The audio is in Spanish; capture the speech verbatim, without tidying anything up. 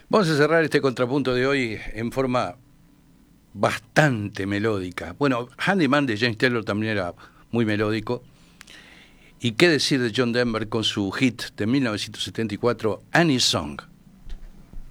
Vamos a cerrar este contrapunto de hoy en forma bastante melódica. Bueno, Handyman de James Taylor también era muy melódico. Y qué decir de John Denver con su hit de mil novecientos setenta y cuatro, Annie's Song.